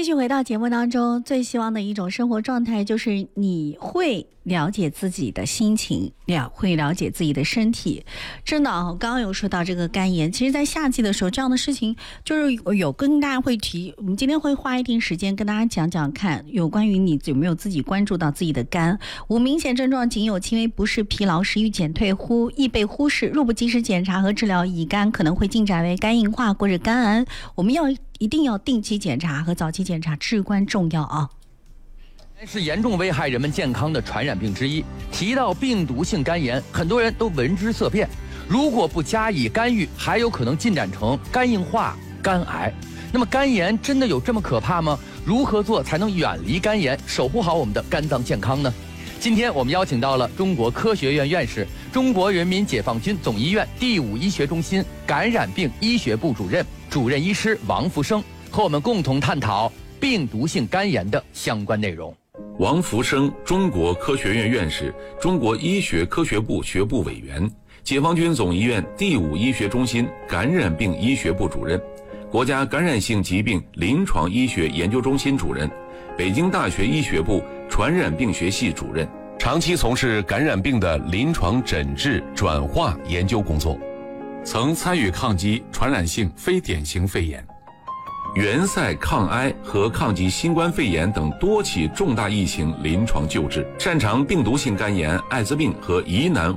续回到节目当中，最希望的一种生活状态就是你会了解自己的心情，会了解自己的身体。真的刚刚有说到这个肝炎，其实在夏季的时候这样的事情就是有跟大家会提，我们今天会花一点时间跟大家讲讲看，有关于你有没有自己关注到自己的肝。无明显症状仅有轻微不适、疲劳、食欲减退、易被忽视，若不及时检查和治疗，乙肝可能会进展为肝硬化或者肝癌。我们一定要定期检查和早期检查至关重要啊！ 是严重危害人们健康的传染病之一。提到病毒性肝炎，很多人都闻之色变。如果不加以干预，还有可能进展成肝硬化、肝癌。那么肝炎真的有这么可怕吗？如何做才能远离肝炎，守护好我们的肝脏健康呢？今天我们邀请到了中国科学院院士、中国人民解放军总医院第5医学中心感染病医学部主任、主任医师王福生，和我们共同探讨病毒性肝炎的相关内容。 王福生，中国科学院院士，中国医学科学部学部委员，解放军总医院第5医学中心感染病医学部主任，国家感染性疾病临床医学研究中心主任，北京大学医学部传染病学系主任， 长期从事感染病的临床诊治、转化研究工作， 曾参与抗击传染性非典型肺炎、 原塞抗埃和抗击新冠肺炎等多起重大疫情临床救治，擅长病毒性肝炎、艾滋病和疑难